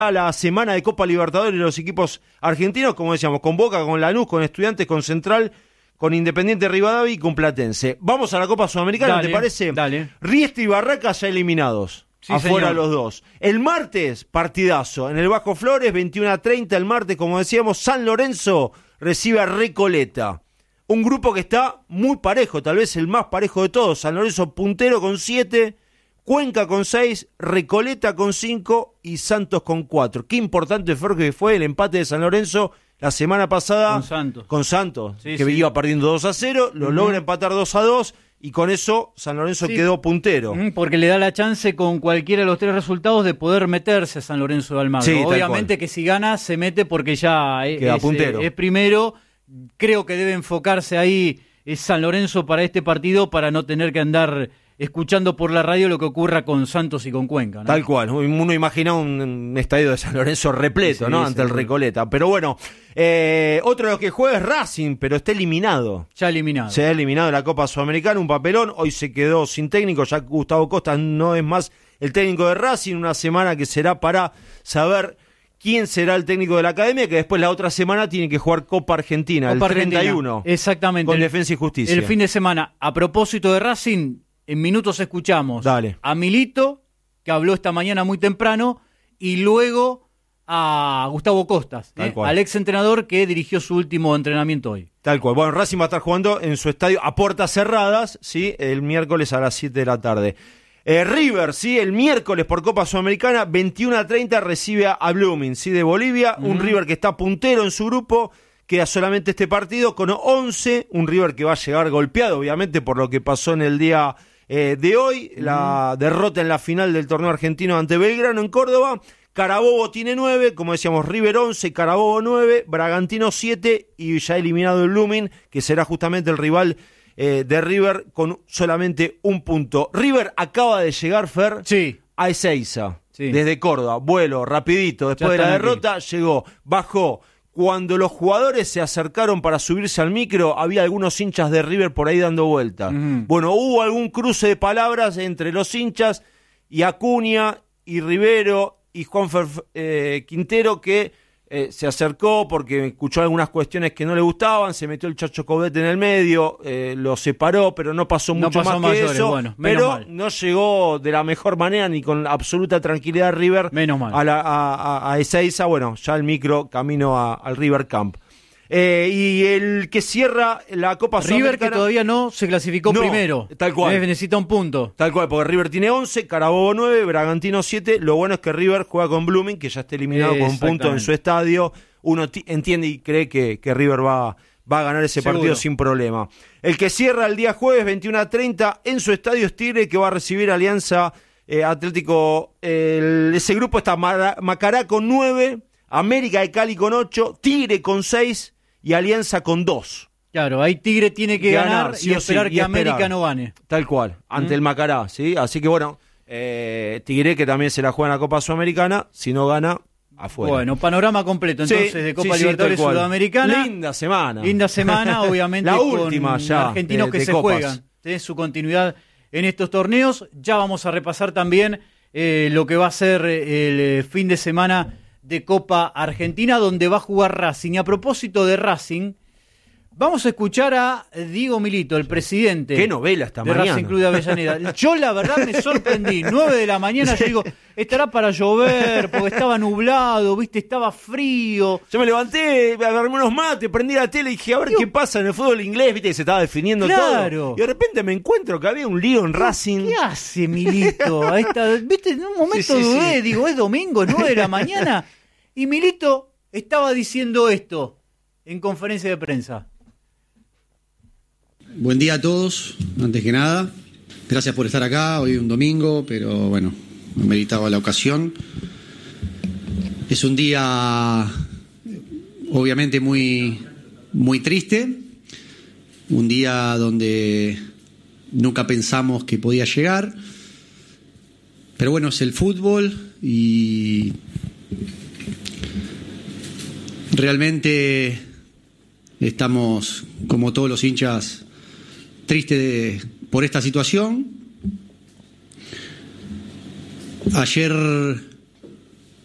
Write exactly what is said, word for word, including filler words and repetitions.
a la semana de Copa Libertadores de los equipos argentinos, como decíamos, con Boca, con Lanús, con Estudiantes, con Central, con Independiente Rivadavia y con Platense. Vamos a la Copa Sudamericana, dale, ¿te parece? Dale. Riestra y Barracas ya eliminados. Sí, afuera señor. los dos. El martes, partidazo. En el Bajo Flores, veintiuno a treinta el martes, como decíamos, San Lorenzo recibe a Recoleta. Un grupo que está muy parejo, tal vez el más parejo de todos. San Lorenzo puntero con siete, Cuenca con seis, Recoleta con cinco y Santos con cuatro. Qué importante fue que fue el empate de San Lorenzo la semana pasada Con Santos. Con Santos, Sí, que sí. iba perdiendo dos a cero, lo Uh-huh. logra empatar dos a dos y con eso San Lorenzo Sí. quedó puntero. Mm, Porque le da la chance con cualquiera de los tres resultados de poder meterse a San Lorenzo de Almagro. Sí, tal Obviamente cual. que si gana se mete porque ya es, Queda es, puntero. es primero. Creo que debe enfocarse ahí eh, San Lorenzo para este partido para no tener que andar escuchando por la radio lo que ocurra con Santos y con Cuenca, ¿no? Tal cual, uno imagina un, un estadio de San Lorenzo repleto, Sí, ¿no? sí, Ante el sí. Recoleta. Pero bueno, eh, otro de los que juega es Racing, pero está eliminado. Ya eliminado. Se ha eliminado de la Copa Sudamericana, un papelón. Hoy se quedó sin técnico, ya Gustavo Costa no es más el técnico de Racing. Una semana que será para saber quién será el técnico de la academia, que después la otra semana tiene que jugar Copa Argentina, Copa el treinta y Argentina. uno. Exactamente. Con El- Defensa y Justicia. El fin de semana. A propósito de Racing, en minutos escuchamos Dale. a Milito, que habló esta mañana muy temprano, y luego a Gustavo Costas, Tal ¿eh? cual. al ex entrenador que dirigió su último entrenamiento hoy. Tal cual. Bueno, Racing va a estar jugando en su estadio a puertas cerradas, ¿sí? El miércoles a las siete de la tarde. Eh, River, ¿sí? El miércoles por Copa Sudamericana, veintiuno a treinta recibe a Blooming, ¿sí? De Bolivia. Mm. Un River que está puntero en su grupo. Queda solamente este partido con once. Un River que va a llegar golpeado, obviamente, por lo que pasó en el día eh, de hoy. Mm. La derrota en la final del torneo argentino ante Belgrano en Córdoba. Carabobo tiene nueve, como decíamos, River once, Carabobo nueve, Bragantino siete y ya eliminado el Blooming, que será justamente el rival eh, de River con solamente un punto. River acaba de llegar, Fer, Sí. a Ezeiza, Sí. desde Córdoba, vuelo rapidito, después Ya de la están aquí. derrota, llegó, bajó. Cuando los jugadores se acercaron para subirse al micro, había algunos hinchas de River por ahí dando vueltas. Ujú. Bueno, hubo algún cruce de palabras entre los hinchas y Acuña y Rivero y Juanfer eh, Quintero, que eh, se acercó porque escuchó algunas cuestiones que no le gustaban, se metió el Chacho Coudet en el medio, eh, lo separó, pero no pasó No mucho pasó más que mayores, eso, bueno, menos pero mal. no llegó de la mejor manera ni con absoluta tranquilidad River Menos mal. a, la, a, a, a Ezeiza. Bueno, ya el micro camino a, al River Camp. Eh, y el que cierra la Copa River que Sudamericana, todavía no se clasificó No, primero. tal cual. Eh, necesita un punto. tal cual, porque River tiene once, Carabobo nueve, Bragantino siete. Lo bueno es que River juega con Blooming, que ya está eliminado con un punto en Exactamente. su estadio. Uno ti- entiende y cree que, que River va, va a ganar ese Seguro. partido sin problema. El que cierra el día jueves, veintiuno a treinta, en su estadio es Tigre, que va a recibir Alianza eh, Atlético. El- ese grupo está Mara- Macará con nueve, América de Cali con ocho, Tigre con seis y Alianza con dos. Claro, ahí Tigre tiene que Ganar, ganar sí y o esperar sí, y que América esperar. no gane. Tal cual, ante Mm. el Macará, ¿sí? Así que bueno, eh, Tigre que también se la juega en la Copa Sudamericana, si no gana, afuera. Bueno, panorama completo Sí, entonces de Copa sí, sí, Libertadores tal cual. Sudamericana. Linda semana. Linda semana, obviamente, La con última ya argentinos de- que de se copas. juegan de su continuidad en estos torneos. Ya vamos a repasar también eh, lo que va a ser eh, el eh, fin de semana de Copa Argentina, donde va a jugar Racing. Y a propósito de Racing, vamos a escuchar a Diego Milito, el presidente Qué novela esta de mañana. Racing Club de Avellaneda. Yo la verdad me sorprendí, nueve de la mañana, yo digo, estará para llover, porque estaba nublado, viste, estaba frío. Yo me levanté, agarré unos mates, prendí la tele y dije, a ver qué pasa en el fútbol inglés, viste, que se estaba definiendo Claro. todo. Y de repente me encuentro que había un lío en Racing. ¿Qué hace Milito? A esta, viste, en un momento Sí, sí, dudé, sí. digo, es domingo, nueve de la mañana, y Milito estaba diciendo esto en conferencia de prensa. Buen día a todos, antes que nada. Gracias por estar acá, hoy es un domingo, pero bueno, me meritaba la ocasión. Es un día obviamente muy, muy triste, un día donde nunca pensamos que podía llegar, pero bueno, es el fútbol y realmente estamos, como todos los hinchas, tristes de- por esta situación. Ayer